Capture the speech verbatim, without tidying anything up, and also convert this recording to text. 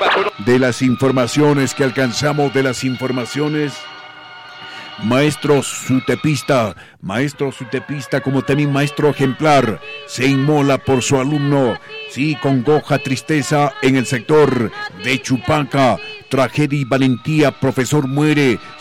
De las informaciones que alcanzamos, de las informaciones... Maestro sutepista, maestro sutepista como también maestro ejemplar, se inmola por su alumno, sí, congoja, tristeza en el sector de Chupaca, tragedia y valentía, profesor muere,